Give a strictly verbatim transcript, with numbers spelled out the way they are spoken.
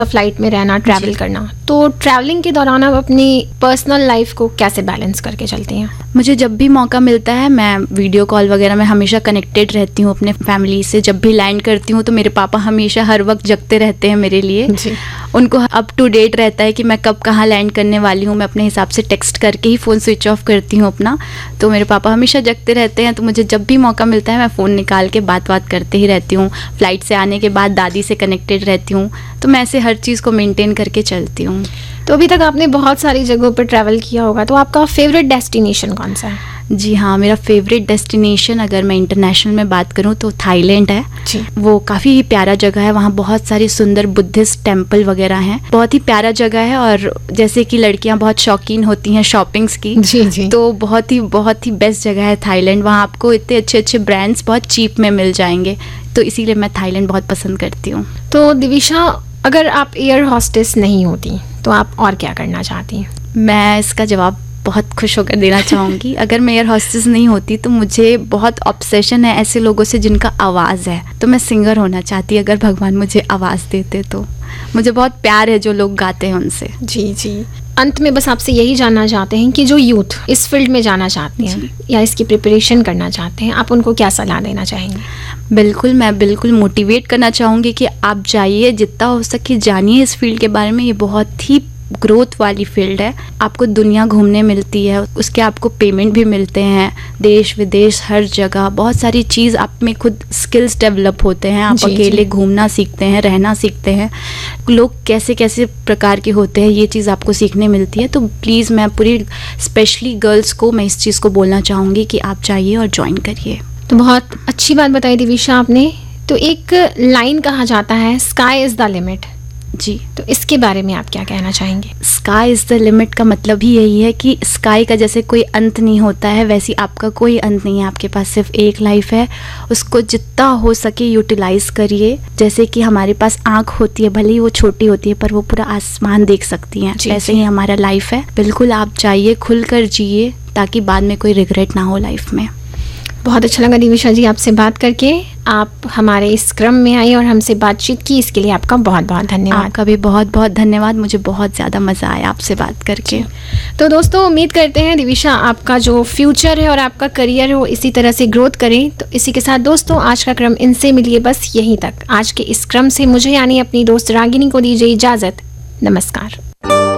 Flight में रहना, travel करना, तो ट्रैवलिंग के दौरान आप अपनी पर्सनल लाइफ को कैसे बैलेंस करके चलती हैं? मुझे जब भी मौका मिलता है मैं वीडियो कॉल वगैरह में हमेशा कनेक्टेड रहती हूँ अपने फैमिली से। जब भी लैंड करती हूँ तो मेरे पापा हमेशा हर वक्त जगते रहते हैं मेरे लिए जी। उनको अप टू डेट रहता है कि मैं कब कहाँ लैंड करने वाली हूँ। मैं अपने हिसाब से टेक्स्ट करके ही फ़ोन स्विच ऑफ करती हूँ अपना, तो मेरे पापा हमेशा जगते रहते हैं। तो मुझे जब भी मौका मिलता है मैं फ़ोन निकाल के बात बात करते ही रहती हूँ। फ्लाइट से आने के बाद दादी से कनेक्टेड रहती हूँ, तो मैं ऐसे हर चीज़ को मेंटेन करके चलती हूँ। तो अभी तक आपने बहुत सारी जगहों पर ट्रैवल किया होगा, तो आपका फेवरेट डेस्टिनेशन कौन सा है? जी हाँ, मेरा फेवरेट डेस्टिनेशन अगर मैं इंटरनेशनल में बात करूँ तो थाईलैंड है जी। वो काफ़ी ही प्यारा जगह है। वहाँ बहुत सारी सुंदर बुद्धिस्ट टेम्पल वगैरह हैं। बहुत ही प्यारा जगह है, और जैसे कि लड़कियाँ बहुत शौकीन होती हैं शॉपिंग्स की, जी जी। तो बहुत ही बहुत ही बेस्ट जगह है थाईलैंड। वहाँ आपको इतने अच्छे अच्छे ब्रांड्स बहुत चीप में मिल जाएंगे, तो इसीलिए मैं थाईलैंड बहुत पसंद करती हूँ। तो दिविशा, अगर आप एयर हॉस्टेस नहीं होती तो आप और क्या करना चाहती हैं? मैं इसका जवाब बहुत खुश होकर देना चाहूँगी। अगर मैं एयर हॉस्टेस नहीं होती तो मुझे बहुत ऑब्सेशन है ऐसे लोगों से जिनका आवाज़ है, तो मैं सिंगर होना चाहती अगर भगवान मुझे आवाज़ देते तो। मुझे बहुत प्यार है जो लोग गाते हैं उनसे। जी जी। अंत में बस आपसे यही जानना चाहते हैं कि जो यूथ इस फील्ड में जाना चाहते हैं या इसकी प्रिपरेशन करना चाहते हैं, आप उनको क्या सलाह देना चाहेंगे? बिल्कुल, मैं बिल्कुल मोटिवेट करना चाहूँगी कि आप जाइए, जितना हो सके जानिए इस फील्ड के बारे में। ये बहुत ही ग्रोथ वाली फील्ड है। आपको दुनिया घूमने मिलती है, उसके आपको पेमेंट भी मिलते हैं, देश विदेश हर जगह बहुत सारी चीज़ आप में खुद स्किल्स डेवलप होते हैं। आप जी, अकेले जी। घूमना सीखते हैं, रहना सीखते हैं, लोग कैसे कैसे प्रकार के होते हैं ये चीज़ आपको सीखने मिलती है। तो प्लीज़ मैं पूरी स्पेशली गर्ल्स को मैं इस चीज़ को बोलना चाहूँगी कि आप जाइए और ज्वाइन करिए। तो बहुत अच्छी बात बताई दिविशा आपने। तो एक लाइन कहा जाता है, स्काई इज़ द लिमिट। जी, तो इसके बारे में आप क्या कहना चाहेंगे? स्काई इज़ द लिमिट का मतलब ही यही है कि स्काई का जैसे कोई अंत नहीं होता है, वैसे आपका कोई अंत नहीं है। आपके पास सिर्फ एक लाइफ है, उसको जितना हो सके यूटिलाइज करिए। जैसे कि हमारे पास आँख होती है, भले ही वो छोटी होती है पर वो पूरा आसमान देख सकती हैं, ऐसे ही हमारा लाइफ है। बिल्कुल आप जाइए, खुल कर जिए, ताकि बाद में कोई रिग्रेट ना हो लाइफ में। बहुत अच्छा लगा दिविशा जी आपसे बात करके। आप हमारे इस क्रम में आई और हमसे बातचीत की, इसके लिए आपका बहुत बहुत धन्यवाद। आपका भी बहुत बहुत धन्यवाद। मुझे बहुत ज़्यादा मज़ा आया आपसे बात करके। तो दोस्तों, उम्मीद करते हैं दिविशा आपका जो फ्यूचर है और आपका करियर है वो इसी तरह से ग्रोथ करें। तो इसी के साथ दोस्तों आज का क्रम इनसे मिलिए बस यहीं तक। आज के इस क्रम से मुझे यानी अपनी दोस्त रागिनी को दीजिए इजाज़त। नमस्कार।